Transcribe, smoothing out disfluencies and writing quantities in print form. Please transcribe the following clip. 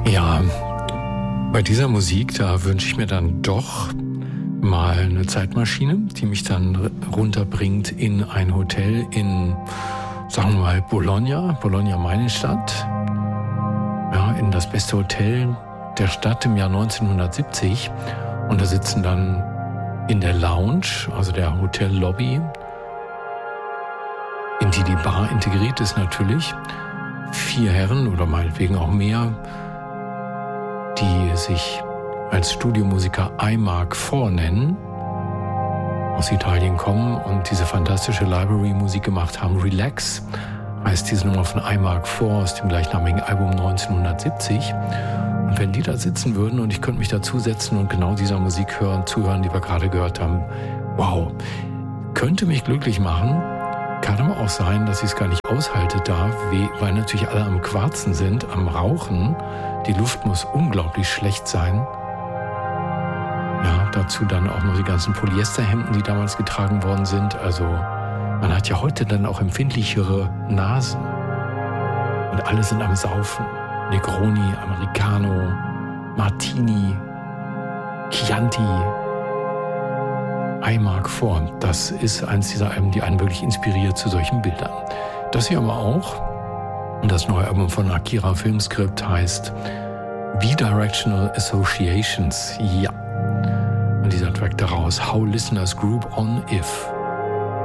Ja, bei dieser Musik, da wünsche ich mir dann doch mal eine Zeitmaschine, die mich dann runterbringt in ein Hotel in, sagen wir mal, Bologna, meine Stadt. Ja, in das beste Hotel der Stadt im Jahr 1970. Und da sitzen dann in der Lounge, also der Hotellobby, in die Bar integriert ist natürlich, 4 Herren oder meinetwegen auch mehr, die sich als Studiomusiker iMark IV nennen, aus Italien kommen und diese fantastische Library-Musik gemacht haben. Relax heißt diese Nummer von iMark IV aus dem gleichnamigen Album 1970. Und wenn die da sitzen würden und ich könnte mich dazusetzen und genau dieser Musik zuhören, die wir gerade gehört haben, wow, könnte mich glücklich machen. Kann aber auch sein, dass ich es gar nicht aushalte da, weil natürlich alle am Quarzen sind, am Rauchen. Die Luft muss unglaublich schlecht sein. Ja, dazu dann auch noch die ganzen Polyesterhemden, die damals getragen worden sind. Also man hat ja heute dann auch empfindlichere Nasen. Und alle sind am Saufen. Negroni, Americano, Martini, Chianti, iMark IV. Das ist eins dieser Alben, die einen wirklich inspiriert zu solchen Bildern. Das hier aber auch. Und das neue Album von Akira Filmscript heißt Bidirectional Associations. Ja. Und dieser Track daraus, How Listeners Group on If.